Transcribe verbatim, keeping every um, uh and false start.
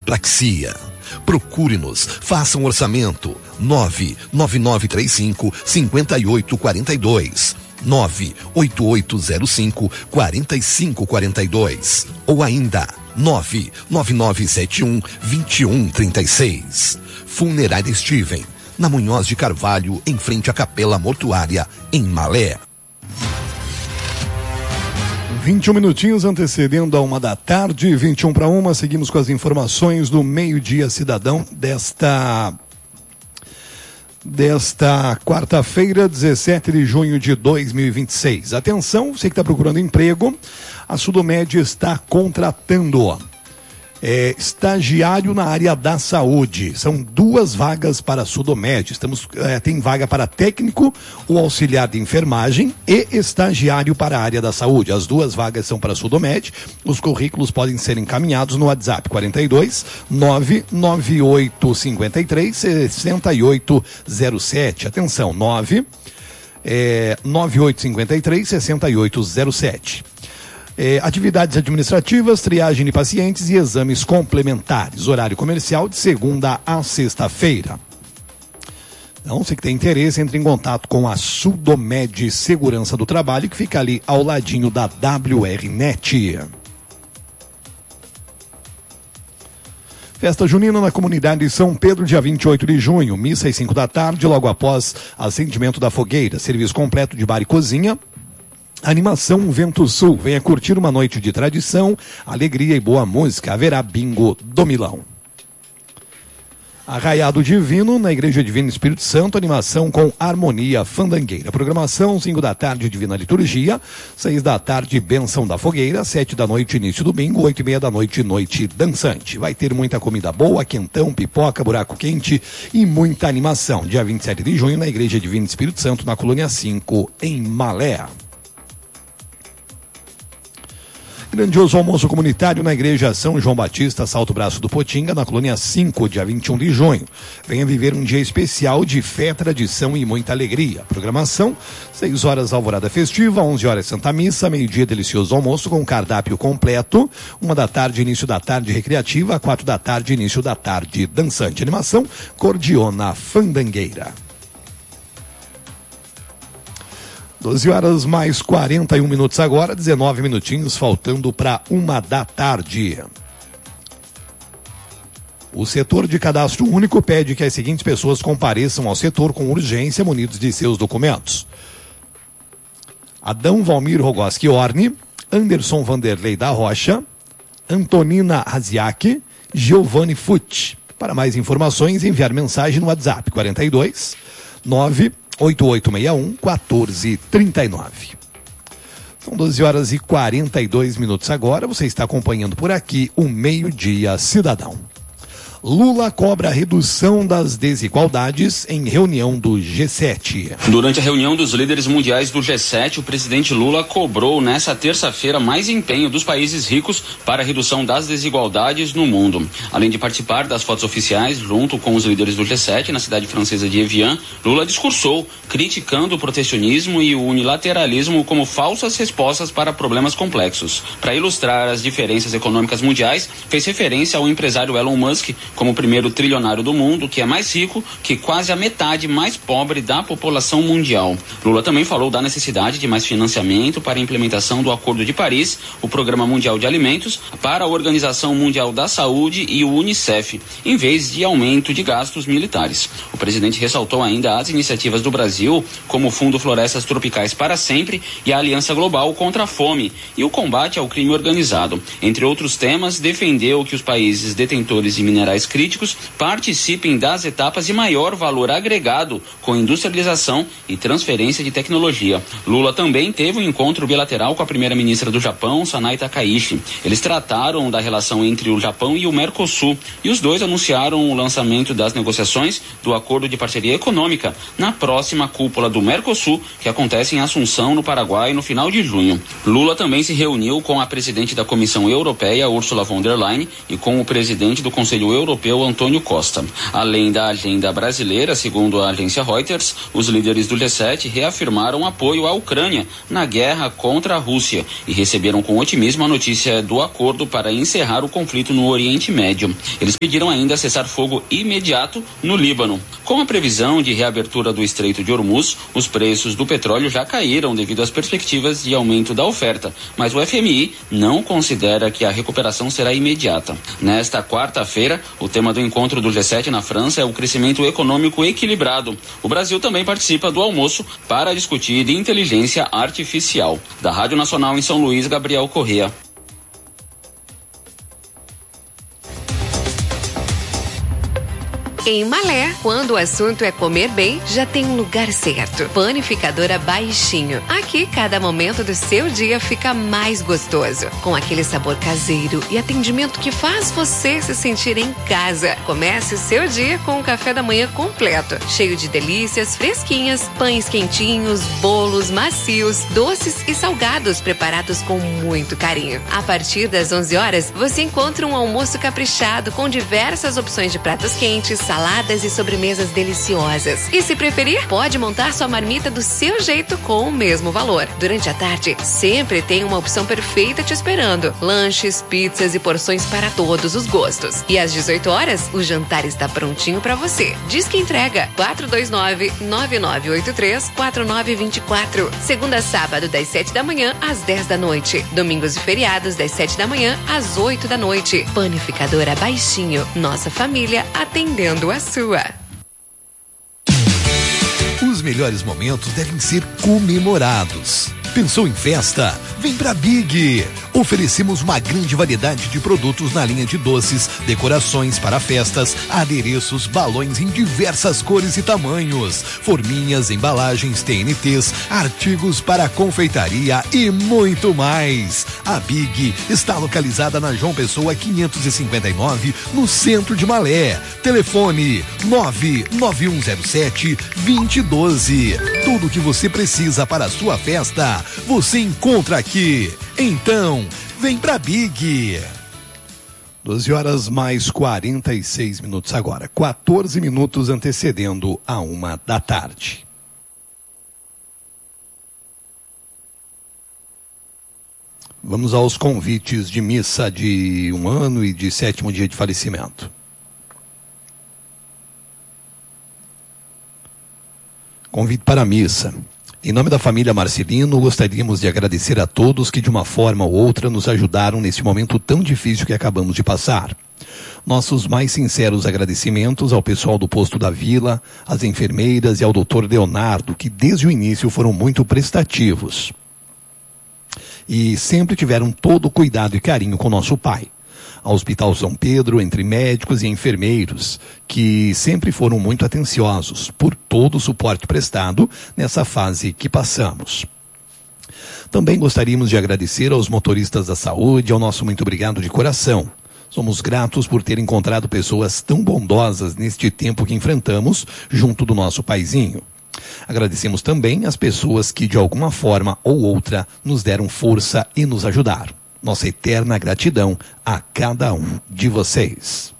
Aplaxia. Procure-nos, faça um orçamento. nove nove nove três cinco, cinco oito quatro dois, nove oito oito zero cinco, quatro cinco quatro dois ou ainda nove nove nove sete um, dois um três seis. Funerária Steven, na Munhoz de Carvalho, em frente à Capela Mortuária, em Malé. vinte e um minutinhos antecedendo a uma da tarde, vinte e um para uma, seguimos com as informações do Meio-Dia Cidadão desta, desta quarta-feira, dezessete de junho de dois mil e vinte e seis. Atenção, você que está procurando emprego, a Sudomed está contratando É, estagiário na área da saúde. São duas vagas para a Sudomed. Estamos, é, tem vaga para técnico ou auxiliar de enfermagem e estagiário para a área da saúde. As duas vagas são para a Sudomed. Os currículos podem ser encaminhados no WhatsApp quarenta e dois, nove nove oito cinco três, seis oito zero sete. Atenção, nove nove oito cinco três, seis oito zero sete. É, atividades administrativas, triagem de pacientes e exames complementares. Horário comercial de segunda a sexta-feira. Então, você que tem interesse, entre em contato com a Sudomed Segurança do Trabalho, que fica ali ao ladinho da W R Net. Festa junina na comunidade São Pedro, dia vinte e oito de junho. Missa às cinco da tarde, logo após acendimento da fogueira. Serviço completo de bar e cozinha. Animação Vento Sul, venha curtir uma noite de tradição, alegria e boa música. Haverá bingo do Milão. Arraiado Divino, na Igreja Divina Espírito Santo, animação com harmonia fandangueira. Programação, cinco da tarde, Divina Liturgia, seis da tarde, Bênção da Fogueira, sete da noite, início do bingo, oito e meia da noite, noite dançante. Vai ter muita comida boa, quentão, pipoca, buraco quente e muita animação. Dia vinte e sete de junho, na Igreja Divina Espírito Santo, na Colônia cinco, em Malé. Grandioso almoço comunitário na Igreja São João Batista, Salto Braço do Potinga, na Colônia cinco, dia vinte e um de junho. Venha viver um dia especial de fé, tradição e muita alegria. Programação, seis horas alvorada festiva, onze horas Santa Missa, meio-dia delicioso almoço com cardápio completo, uma da tarde, início da tarde recreativa, quatro da tarde, início da tarde dançante. Animação, Cordiona Fandangueira. doze horas mais quarenta e um minutos agora, dezenove minutinhos faltando para uma da tarde. O setor de cadastro único pede que as seguintes pessoas compareçam ao setor com urgência, munidos de seus documentos: Adão Valmir Rogoski Orne, Anderson Vanderlei da Rocha, Antonina Raziak, Giovanni Fucci. Para mais informações, enviar mensagem no WhatsApp quarenta e dois, nove oito oito seis um, um quatro três nove. São doze horas e quarenta e dois minutos agora. Você está acompanhando por aqui o Meio-Dia Cidadão. Lula cobra redução das desigualdades em reunião do G sete. Durante a reunião dos líderes mundiais do G sete, o presidente Lula cobrou nessa terça-feira mais empenho dos países ricos para a redução das desigualdades no mundo. Além de participar das fotos oficiais junto com os líderes do G sete na cidade francesa de Evian, Lula discursou criticando o protecionismo e o unilateralismo como falsas respostas para problemas complexos. Para ilustrar as diferenças econômicas mundiais, fez referência ao empresário Elon Musk como o primeiro trilionário do mundo, que é mais rico que quase a metade mais pobre da população mundial. Lula também falou da necessidade de mais financiamento para a implementação do Acordo de Paris, o Programa Mundial de Alimentos, para a Organização Mundial da Saúde e o Unicef, em vez de aumento de gastos militares. O presidente ressaltou ainda as iniciativas do Brasil, como o Fundo Florestas Tropicais para Sempre e a Aliança Global contra a Fome e o combate ao crime organizado. Entre outros temas, defendeu que os países detentores de minerais críticos participem das etapas de maior valor agregado com industrialização e transferência de tecnologia. Lula também teve um encontro bilateral com a primeira-ministra do Japão, Sanai Takaichi. Eles trataram da relação entre o Japão e o Mercosul e os dois anunciaram o lançamento das negociações do Acordo de Parceria Econômica na próxima cúpula do Mercosul, que acontece em Assunção, no Paraguai, no final de junho. Lula também se reuniu com a presidente da Comissão Europeia, Ursula von der Leyen, e com o presidente do Conselho Europeu, europeu Antônio Costa. Além da agenda brasileira, segundo a agência Reuters, os líderes do G sete reafirmaram apoio à Ucrânia na guerra contra a Rússia e receberam com otimismo a notícia do acordo para encerrar o conflito no Oriente Médio. Eles pediram ainda cessar-fogo imediato no Líbano. Com a previsão de reabertura do Estreito de Hormuz, os preços do petróleo já caíram devido às perspectivas de aumento da oferta, mas o F M I não considera que a recuperação será imediata. Nesta quarta-feira, o tema do encontro do G sete na França é o crescimento econômico equilibrado. O Brasil também participa do almoço para discutir de inteligência artificial. Da Rádio Nacional em São Luís, Gabriel Corrêa. Em Malé, quando o assunto é comer bem, já tem um lugar certo. Panificadora Baixinho. Aqui, cada momento do seu dia fica mais gostoso. Com aquele sabor caseiro e atendimento que faz você se sentir em casa. Comece o seu dia com um café da manhã completo, cheio de delícias fresquinhas, pães quentinhos, bolos macios, doces e salgados preparados com muito carinho. A partir das onze horas, você encontra um almoço caprichado com diversas opções de pratos quentes, saladas e sobremesas deliciosas. E se preferir, pode montar sua marmita do seu jeito com o mesmo valor. Durante a tarde, sempre tem uma opção perfeita te esperando. Lanches, pizzas e porções para todos os gostos. E às dezoito horas, o jantar está prontinho para você. Diz que entrega quatro dois nove, nove nove oito três, quatro nove dois quatro. Segunda a sábado, das sete da manhã às dez da noite. Domingos e feriados, das sete da manhã às oito da noite. Panificadora Baixinho. Nossa família atendendo a sua. Os melhores momentos devem ser comemorados. Pensou em festa? Vem pra Big! Oferecemos uma grande variedade de produtos na linha de doces, decorações para festas, adereços, balões em diversas cores e tamanhos, forminhas, embalagens, T N Tês, artigos para confeitaria e muito mais. A Big está localizada na João Pessoa quinhentos e cinquenta e nove, no centro de Malé. Telefone nove nove um zero sete, dois zero um dois. Tudo o que você precisa para a sua festa, você encontra aqui. Então, vem pra Big. doze horas mais quarenta e seis minutos agora. quatorze minutos antecedendo a uma da tarde. Vamos aos convites de missa de um ano e de sétimo dia de falecimento. Convite para a missa. Em nome da família Marcelino, gostaríamos de agradecer a todos que de uma forma ou outra nos ajudaram nesse momento tão difícil que acabamos de passar. Nossos mais sinceros agradecimentos ao pessoal do posto da Vila, às enfermeiras e ao doutor Leonardo, que desde o início foram muito prestativos. E sempre tiveram todo o cuidado e carinho com nosso pai. Ao Hospital São Pedro, entre médicos e enfermeiros, que sempre foram muito atenciosos por todo o suporte prestado nessa fase que passamos. Também gostaríamos de agradecer aos motoristas da saúde, ao nosso muito obrigado de coração. Somos gratos por ter encontrado pessoas tão bondosas neste tempo que enfrentamos junto do nosso paizinho. Agradecemos também às pessoas que de alguma forma ou outra nos deram força e nos ajudaram. Nossa eterna gratidão a cada um de vocês.